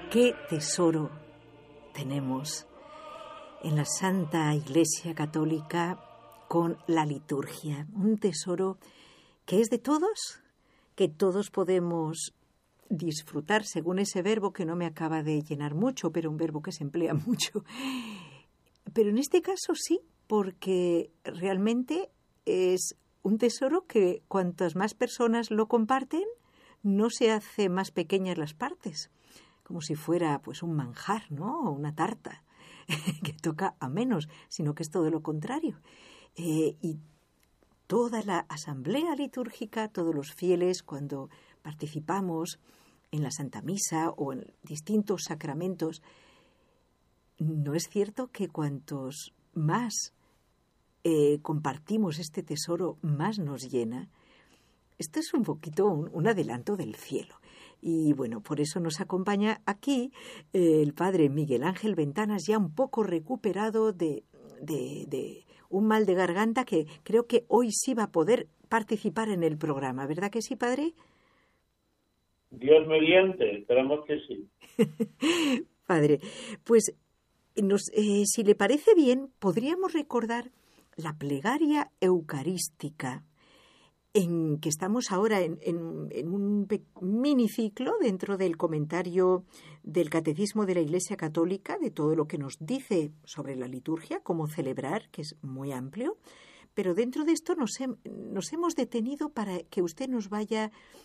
qué tesoro tenemos en la Santa Iglesia Católica con la liturgia. Un tesoro que es de todos, que todos podemos disfrutar, según ese verbo que no me acaba de llenar mucho, pero un verbo que se emplea mucho. Pero en este caso sí, porque realmente es un tesoro que cuantas más personas lo comparten, no se hace más pequeñas las partes, como si fuera pues un manjar, ¿no? O una tarta que toca a menos, sino que es todo lo contrario. Y toda la asamblea litúrgica, todos los fieles, cuando participamos en la Santa Misa o en distintos sacramentos, ¿no es cierto que cuantos más compartimos este tesoro, más nos llena? Esto es un poquito un adelanto del cielo. Y bueno, por eso nos acompaña aquí el padre Miguel Ángel Ventanas, ya un poco recuperado de un mal de garganta, que creo que hoy sí va a poder participar en el programa. ¿Verdad que sí, padre? Dios mediante, esperamos que sí. Padre, pues si le parece bien, podríamos recordar la plegaria eucarística en que estamos ahora en un miniciclo dentro del comentario del Catecismo de la Iglesia Católica, de todo lo que nos dice sobre la liturgia, cómo celebrar, que es muy amplio, pero dentro de esto nos hemos detenido para que usted nos vaya